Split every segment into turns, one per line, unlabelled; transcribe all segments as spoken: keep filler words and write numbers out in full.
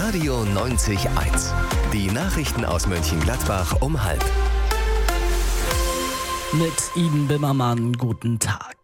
Radio neunzig Eins. Die Nachrichten aus Mönchengladbach um halb.
Mit Iden Bimmermann, guten Tag.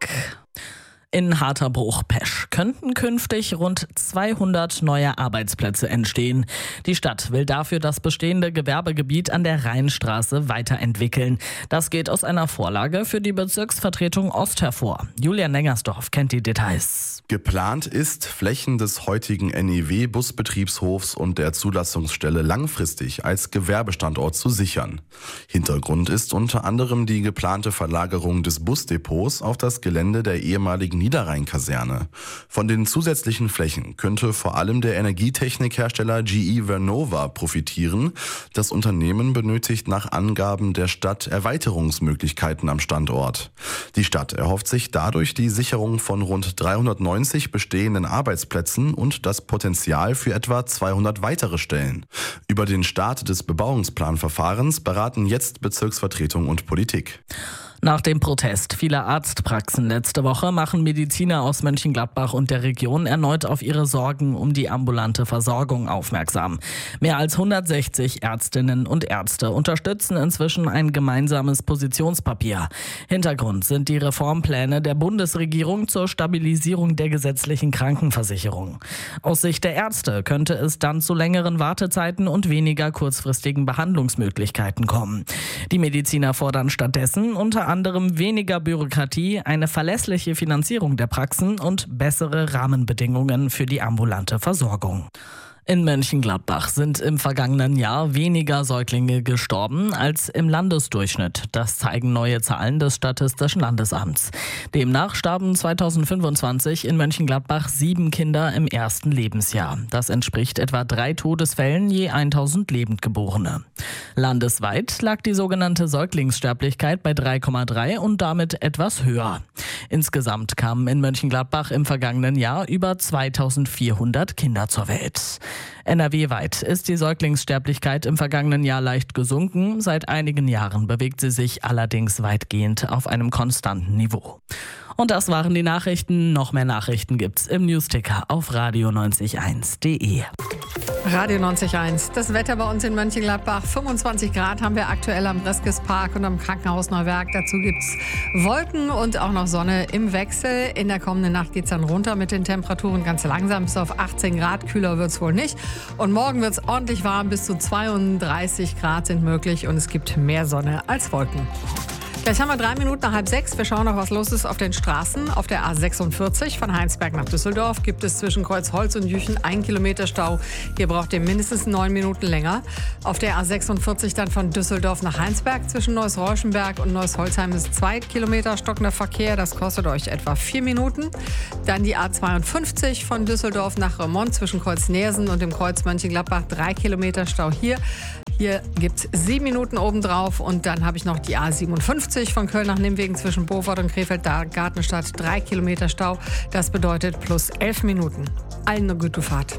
In Harterbruch-Pesch könnten künftig rund zweihundert neue Arbeitsplätze entstehen. Die Stadt will dafür das bestehende Gewerbegebiet an der Rheinstraße weiterentwickeln. Das geht aus einer Vorlage für die Bezirksvertretung Ost hervor. Julian Nengersdorf kennt die Details.
Geplant ist, Flächen des heutigen N E W-Busbetriebshofs und der Zulassungsstelle langfristig als Gewerbestandort zu sichern. Hintergrund ist unter anderem die geplante Verlagerung des Busdepots auf das Gelände der ehemaligen Niederrhein-Kaserne. Von den zusätzlichen Flächen könnte vor allem der Energietechnikhersteller G E Vernova profitieren. Das Unternehmen benötigt nach Angaben der Stadt Erweiterungsmöglichkeiten am Standort. Die Stadt erhofft sich dadurch die Sicherung von rund dreihundertneunzig bestehenden Arbeitsplätzen und das Potenzial für etwa zweihundert weitere Stellen. Über den Start des Bebauungsplanverfahrens beraten jetzt Bezirksvertretung und Politik.
Nach dem Protest vieler Arztpraxen letzte Woche machen Mediziner aus Mönchengladbach und der Region erneut auf ihre Sorgen um die ambulante Versorgung aufmerksam. Mehr als hundertsechzig Ärztinnen und Ärzte unterstützen inzwischen ein gemeinsames Positionspapier. Hintergrund sind die Reformpläne der Bundesregierung zur Stabilisierung der gesetzlichen Krankenversicherung. Aus Sicht der Ärzte könnte es dann zu längeren Wartezeiten und weniger kurzfristigen Behandlungsmöglichkeiten kommen. Die Mediziner fordern stattdessen unter anderem weniger Bürokratie, eine verlässliche Finanzierung der Praxen und bessere Rahmenbedingungen für die ambulante Versorgung. In Mönchengladbach sind im vergangenen Jahr weniger Säuglinge gestorben als im Landesdurchschnitt. Das zeigen neue Zahlen des Statistischen Landesamts. Demnach starben zweitausendfünfundzwanzig in Mönchengladbach sieben Kinder im ersten Lebensjahr. Das entspricht etwa drei Todesfällen je tausend Lebendgeborene. Landesweit lag die sogenannte Säuglingssterblichkeit bei drei Komma drei und damit etwas höher. Insgesamt kamen in Mönchengladbach im vergangenen Jahr über zweitausendvierhundert Kinder zur Welt. N R W-weit ist die Säuglingssterblichkeit im vergangenen Jahr leicht gesunken. Seit einigen Jahren bewegt sie sich allerdings weitgehend auf einem konstanten Niveau. Und das waren die Nachrichten. Noch mehr Nachrichten gibt's im Newsticker auf radio neunzig eins punkt de.
Radio neunzig Komma eins. Das Wetter bei uns in Mönchengladbach. fünfundzwanzig Grad haben wir aktuell am Breskes Park und am Krankenhaus Neuwerk. Dazu gibt's Wolken und auch noch Sonne im Wechsel. In der kommenden Nacht geht's dann runter mit den Temperaturen ganz langsam bis auf achtzehn Grad. Kühler wird's wohl nicht. Und morgen wird's ordentlich warm. Bis zu zweiunddreißig Grad sind möglich und es gibt mehr Sonne als Wolken. Gleich haben wir drei Minuten nach halb sechs. Wir schauen noch, was los ist auf den Straßen. Auf der A sechsundvierzig von Heinsberg nach Düsseldorf gibt es zwischen Kreuzholz und Jüchen ein Kilometer Stau. Hier braucht ihr mindestens neun Minuten länger. Auf der A sechsundvierzig dann von Düsseldorf nach Heinsberg zwischen Neuss-Reuschenberg und Neuss-Holzheim ist zwei Kilometer stockender Verkehr. Das kostet euch etwa vier Minuten. Dann die A zweiundfünfzig von Düsseldorf nach Remont zwischen Kreuz Neersen und dem Kreuz Mönchengladbach. Drei Kilometer Stau hier. Hier gibt es sieben Minuten obendrauf. Und dann habe ich noch die A siebenundfünfzig von Köln nach Nimwegen zwischen Beaufort und Krefeld-Gartenstadt. Drei Kilometer Stau. Das bedeutet plus elf Minuten. Allen eine gute Fahrt.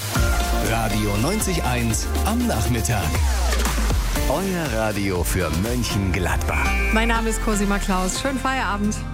Radio neunzig Komma eins am Nachmittag. Euer Radio für Mönchengladbach.
Mein Name ist Cosima Klaus. Schönen Feierabend.